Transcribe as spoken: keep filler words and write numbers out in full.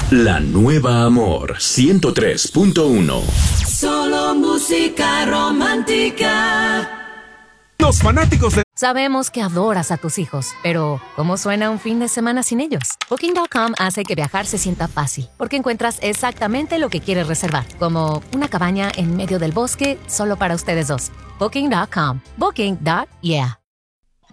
La nueva Amor ciento tres punto uno. Solo música romántica. Los fanáticos de... Sabemos que adoras a tus hijos, pero ¿cómo suena un fin de semana sin ellos? Booking punto com hace que viajar se sienta fácil, porque encuentras exactamente lo que quieres reservar, como una cabaña en medio del bosque solo para ustedes dos. Booking punto com. Booking. Yeah.